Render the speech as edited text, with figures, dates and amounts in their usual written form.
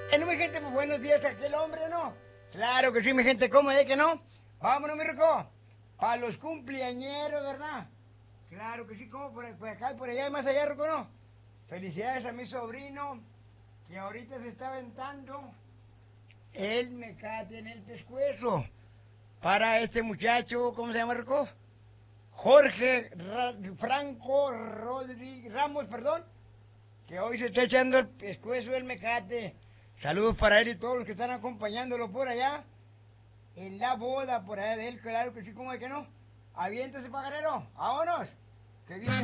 Mi gente, pues buenos días a aquel hombre, ¿no? Claro que sí, mi gente, ¿cómo es que no? Vámonos, mi rico. Para los cumpleañeros, ¿verdad? Claro que sí, como por acá y por allá y más allá, rico, ¿no? Felicidades a mi sobrino, que ahorita se está aventando el mecate en el pescuezo. Para este muchacho, ¿cómo se llama, rico? Jorge Franco Rodríguez Ramos, perdón, que hoy se está echando el pescuezo del mecate. Saludos para él y todos los que están acompañándolo por allá. En la boda por allá de él, claro que sí, como de que no. Aviéntese, pajarero, vámonos. Que viene.